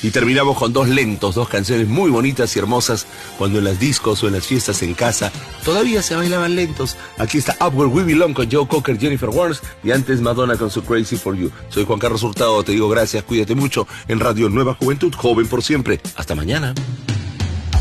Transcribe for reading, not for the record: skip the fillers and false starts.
Y terminamos con dos lentos, dos canciones muy bonitas y hermosas cuando en las discos o en las fiestas en casa todavía se bailaban lentos. Aquí está Up Where We Belong con Joe Cocker, Jennifer Warnes y antes Madonna con su Crazy For You. Soy Juan Carlos Hurtado, te digo gracias, cuídate mucho en Radio Nueva Juventud, joven por siempre. Hasta mañana.